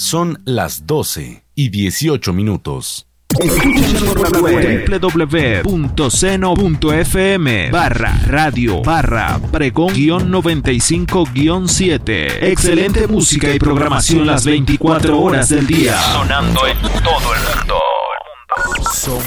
Son las 12:18. Escúchanos por la web www.seno.fm/radio/pregón-95-7. Excelente música y programación las 24 horas del día. Sonando en todo el mundo.